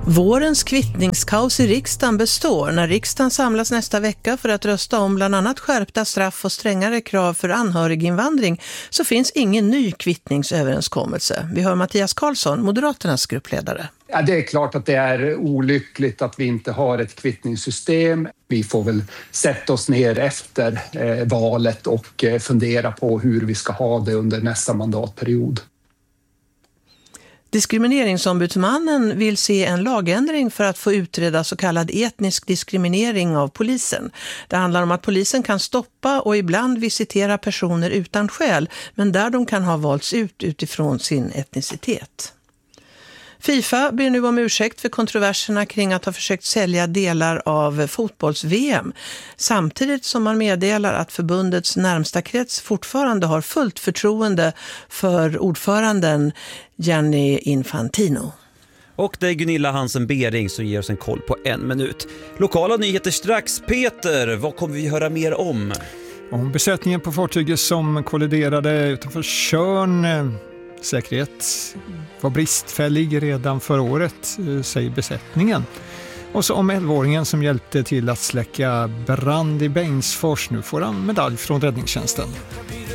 Vårens kvittningskaos i riksdagen består. När riksdagen samlas nästa vecka för att rösta om bland annat skärpta straff och strängare krav för anhöriginvandring så finns ingen ny kvittningsöverenskommelse. Vi hör Mattias Karlsson, Moderaternas gruppledare. Ja, det är klart att det är olyckligt att vi inte har ett kvittningssystem. Vi får väl sätta oss ner efter valet och fundera på hur vi ska ha det under nästa mandatperiod. Diskrimineringsombudsmannen vill se en lagändring för att få utreda så kallad etnisk diskriminering av polisen. Det handlar om att polisen kan stoppa och ibland visitera personer utan skäl, men där de kan ha valts ut utifrån sin etnicitet. FIFA ber nu om ursäkt för kontroverserna kring att ha försökt sälja delar av fotbolls-VM, samtidigt som man meddelar att förbundets närmsta krets fortfarande har fullt förtroende för ordföranden Gianni Infantino. Och det är Gunilla Hansen-Bering som ger oss en koll på 1 minut. Lokala nyheter strax. Peter, vad kommer vi höra mer om? Om besättningen på fartyget som kolliderade utanför Tjörn. Säkerhet var bristfällig redan förra året, säger besättningen. Och så om 11-åringen som hjälpte till att släcka brand i Bengtsfors. Nu får han medalj från räddningstjänsten.